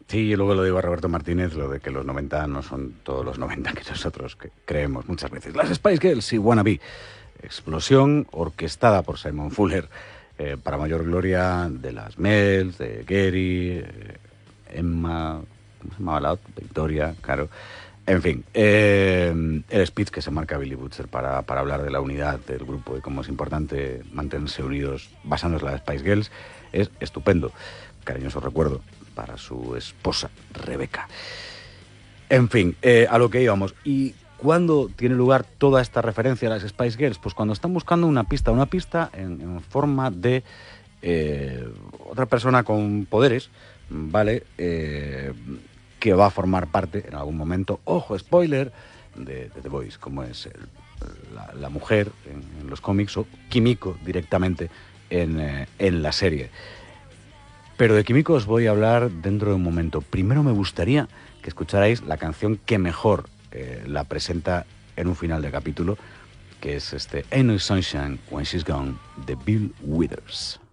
Sí, y luego lo digo a Roberto Martínez, lo de que los 90 no son todos los 90 que nosotros creemos muchas veces. Las Spice Girls y Wannabe. Explosión orquestada por Simon Fuller, para mayor gloria de las Mels, de Gary, Emma, ¿cómo se llamaba la otra? Victoria, claro. En fin, el speech que se marca Billy Butcher para hablar de la unidad del grupo y cómo es importante mantenerse unidos basándose en las Spice Girls es estupendo. Cariñoso recuerdo para su esposa, Rebeca. En fin, a lo que íbamos. ¿Y cuándo tiene lugar toda esta referencia a las Spice Girls? Pues cuando están buscando una pista en forma de otra persona con poderes, ¿vale? Que va a formar parte en algún momento, ojo, spoiler, de The Voice, como es la mujer en los cómics, o Kimiko directamente en la serie. Pero de Kimiko os voy a hablar dentro de un momento. Primero me gustaría que escucharais la canción que mejor la presenta en un final de capítulo, que es Ain't No Sunshine When She's Gone, de Bill Withers.